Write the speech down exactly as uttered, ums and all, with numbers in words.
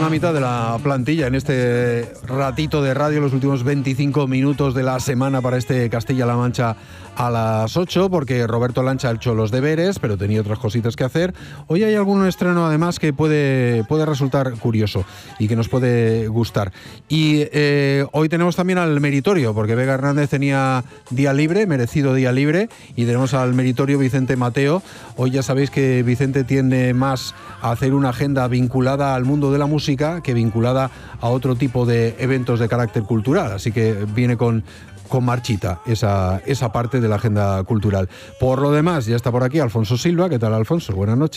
última mitad de la plantilla en este ratito de radio, los últimos veinticinco minutos de la semana para este Castilla-La Mancha a las ocho, porque Roberto Lancha ha hecho los deberes, pero tenía otras cositas que hacer. Hoy hay algún estreno además que puede, puede resultar curioso y que nos puede gustar. Y eh, hoy tenemos también al meritorio, porque Vega Hernández tenía día libre, merecido día libre, y tenemos al meritorio Vicente Mateo. Hoy ya sabéis que Vicente tiende más a hacer una agenda vinculada al mundo de la música que vinculada a otro tipo de eventos de carácter cultural, así que viene con con marchita esa, esa parte de la agenda cultural. Por lo demás, ya está por aquí Alfonso Silva. ¿Qué tal, Alfonso? Buenas noches.